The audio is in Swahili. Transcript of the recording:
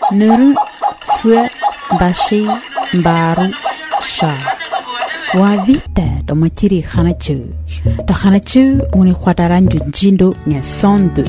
Nuru, Fue, Bashi, Baru, Sha. Wavita do matiri khanachu. Do khanachu uni khwataran jindo nya sondu.